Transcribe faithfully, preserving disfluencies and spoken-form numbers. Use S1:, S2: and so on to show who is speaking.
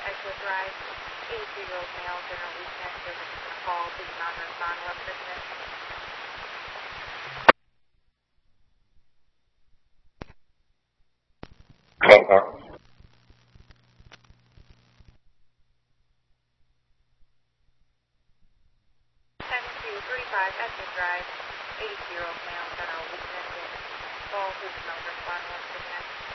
S1: Exit Drive. eighty-two-year-old male, general weakness, business is going to call, please non-respond, what's business?
S2: Call car.
S1: seven two three five, Exit Drive. eighty-two-year-old male, general weakness, business is going to call, please non-respond, what's business?